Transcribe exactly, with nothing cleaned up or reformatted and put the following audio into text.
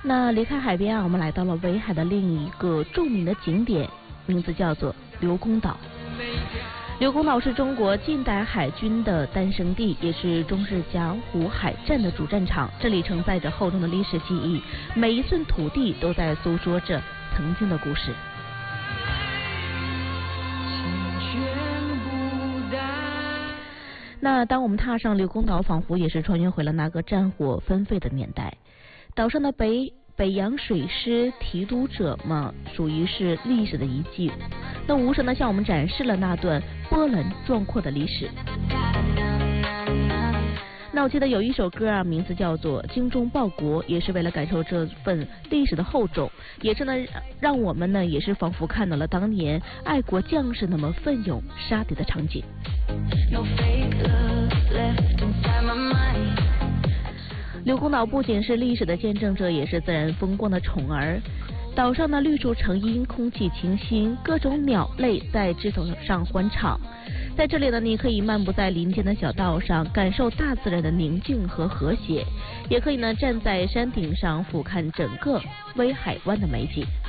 那离开海边啊，我们来到了威海的另一个著名的景点，名字叫做刘公岛。刘公岛是中国近代海军的诞生地，也是中日甲午海战的主战场。这里承载着厚重的历史记忆，每一寸土地都在诉说着曾经的故事。那当我们踏上刘公岛，仿佛也是穿越回了那个战火纷飞的年代。岛上的北北洋水师提督者嘛，属于是历史的遗迹。那无声的向我们展示了那段波澜壮阔的历史。那我记得有一首歌啊，名字叫做《精忠报国》，也是为了感受这份历史的厚重，也是呢让我们呢也是仿佛看到了当年爱国将士那么奋勇杀敌的场景。刘公岛不仅是历史的见证者，也是自然风光的宠儿。岛上的绿树成荫，空气清新，各种鸟类在枝头上欢唱。在这里呢，你可以漫步在林间的小道上，感受大自然的宁静和和谐，也可以呢站在山顶上俯瞰整个威海湾的美景。